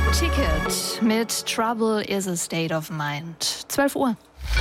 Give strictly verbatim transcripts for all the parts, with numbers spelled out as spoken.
Ticket mit Trouble is a State of Mind. zwölf Uhr.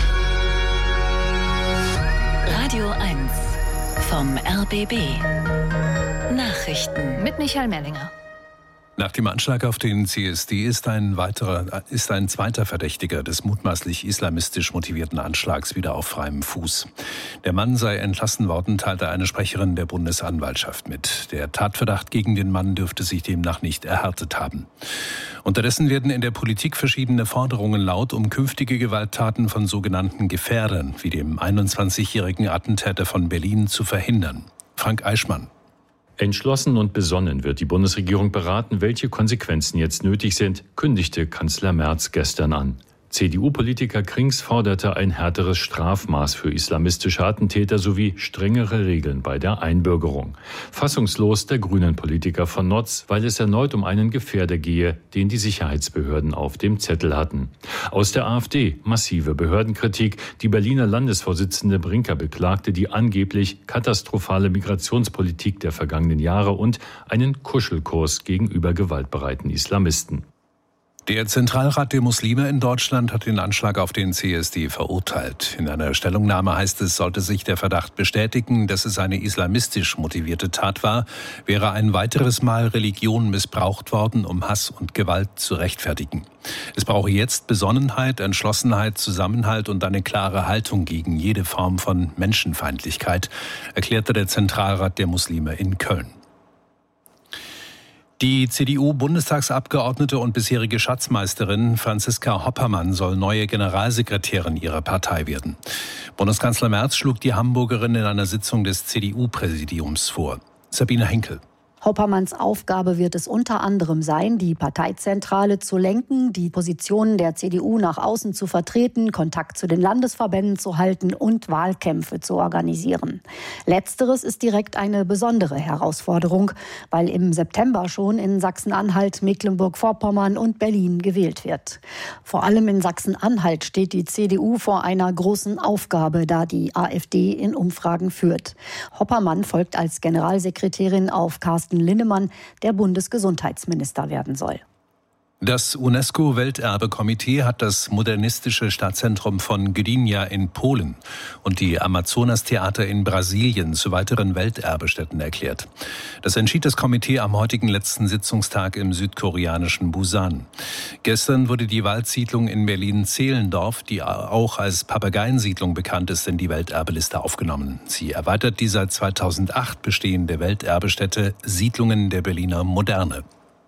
Radio eins vom R B B. Nachrichten Mit Michael Merlinger. Nach dem Anschlag auf den C S D ist ein weiterer, ist ein zweiter Verdächtiger des mutmaßlich islamistisch motivierten Anschlags wieder auf freiem Fuß. Der Mann sei entlassen worden, teilte eine Sprecherin der Bundesanwaltschaft mit. Der Tatverdacht gegen den Mann dürfte sich demnach nicht erhärtet haben. Unterdessen werden in der Politik verschiedene Forderungen laut, um künftige Gewalttaten von sogenannten Gefährdern wie dem einundzwanzigjährigen Attentäter von Berlin zu verhindern. Frank Eichmann. Entschlossen und besonnen wird die Bundesregierung beraten, welche Konsequenzen jetzt nötig sind, kündigte Kanzler Merz gestern an. C D U-Politiker Krings forderte ein härteres Strafmaß für islamistische Attentäter sowie strengere Regeln bei der Einbürgerung. Fassungslos der Grünen-Politiker von Notz, weil es erneut um einen Gefährder gehe, den die Sicherheitsbehörden auf dem Zettel hatten. Aus der AfD massive Behördenkritik. Die Berliner Landesvorsitzende Brinker beklagte die angeblich katastrophale Migrationspolitik der vergangenen Jahre und einen Kuschelkurs gegenüber gewaltbereiten Islamisten. Der Zentralrat der Muslime in Deutschland hat den Anschlag auf den C S D verurteilt. In einer Stellungnahme heißt es, sollte sich der Verdacht bestätigen, dass es eine islamistisch motivierte Tat war, wäre ein weiteres Mal Religion missbraucht worden, um Hass und Gewalt zu rechtfertigen. Es brauche jetzt Besonnenheit, Entschlossenheit, Zusammenhalt und eine klare Haltung gegen jede Form von Menschenfeindlichkeit, erklärte der Zentralrat der Muslime in Köln. Die C D U-Bundestagsabgeordnete und bisherige Schatzmeisterin Franziska Hoppermann soll neue Generalsekretärin ihrer Partei werden. Bundeskanzler Merz schlug die Hamburgerin in einer Sitzung des C D U-Präsidiums vor. Sabine Henkel. Hoppermanns Aufgabe wird es unter anderem sein, die Parteizentrale zu lenken, die Positionen der C D U nach außen zu vertreten, Kontakt zu den Landesverbänden zu halten und Wahlkämpfe zu organisieren. Letzteres ist direkt eine besondere Herausforderung, weil im September schon in Sachsen-Anhalt, Mecklenburg-Vorpommern und Berlin gewählt wird. Vor allem in Sachsen-Anhalt steht die C D U vor einer großen Aufgabe, da die AfD in Umfragen führt. Hoppermann folgt als Generalsekretärin auf Carsten Linnemann, der Bundesgesundheitsminister werden soll. Das UNESCO-Welterbekomitee hat das modernistische Stadtzentrum von Gdynia in Polen und die Amazonas-Theater in Brasilien zu weiteren Welterbestätten erklärt. Das entschied das Komitee am heutigen letzten Sitzungstag im südkoreanischen Busan. Gestern wurde die Waldsiedlung in Berlin-Zehlendorf, die auch als Papageiensiedlung bekannt ist, in die Welterbeliste aufgenommen. Sie erweitert die seit zweitausendacht bestehende Welterbestätte Siedlungen der Berliner Moderne.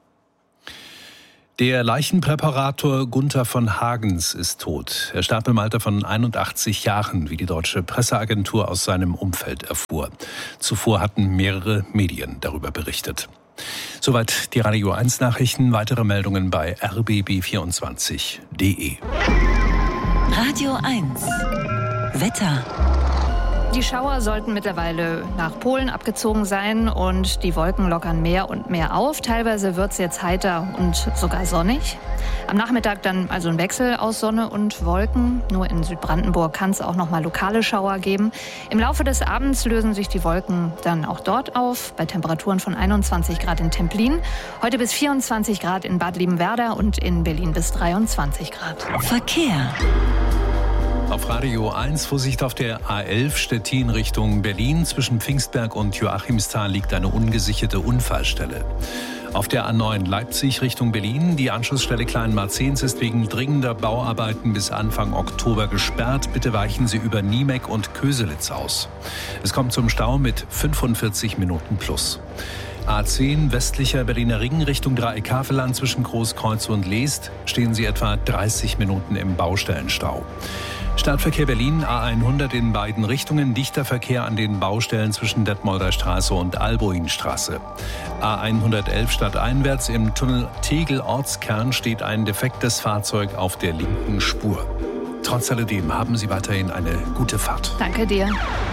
Der Leichenpräparator Gunther von Hagens ist tot. Er starb im Alter von einundachtzig Jahren, wie die deutsche Presseagentur aus seinem Umfeld erfuhr. Zuvor hatten mehrere Medien darüber berichtet. Soweit die Radio eins Nachrichten. Weitere Meldungen bei r b b vierundzwanzig punkt d e. Radio eins Wetter. Die Schauer sollten mittlerweile nach Polen abgezogen sein und die Wolken lockern mehr und mehr auf. Teilweise wird es jetzt heiter und sogar sonnig. Am Nachmittag dann also ein Wechsel aus Sonne und Wolken. Nur in Südbrandenburg kann es auch noch mal lokale Schauer geben. Im Laufe des Abends lösen sich die Wolken dann auch dort auf, bei Temperaturen von einundzwanzig Grad in Templin, heute bis vierundzwanzig Grad in Bad Liebenwerda und in Berlin bis dreiundzwanzig Grad. Verkehr. Auf Radio eins Vorsicht auf der A elf Stettin Richtung Berlin. Zwischen Pfingstberg und Joachimsthal liegt eine ungesicherte Unfallstelle. Auf der A neun Leipzig Richtung Berlin. Die Anschlussstelle Kleinmarzens ist wegen dringender Bauarbeiten bis Anfang Oktober gesperrt. Bitte weichen Sie über Niemek und Köselitz aus. Es kommt zum Stau mit fünfundvierzig Minuten plus. A zehn westlicher Berliner Ring Richtung Dreieck-Havelland zwischen Großkreuz und Leest stehen Sie etwa dreißig Minuten im Baustellenstau. Stadtverkehr Berlin, A hundert in beiden Richtungen, dichter Verkehr an den Baustellen zwischen Detmolder Straße und Albuinstraße. A hundertelf stadteinwärts im Tunnel Tegel-Ortskern steht ein defektes Fahrzeug auf der linken Spur. Trotz alledem haben Sie weiterhin eine gute Fahrt. Danke dir.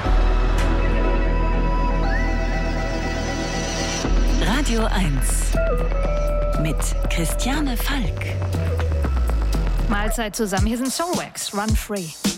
Radio eins mit Christiane Falk. Mahlzeit zusammen. Hier sind Songwax, Run Free.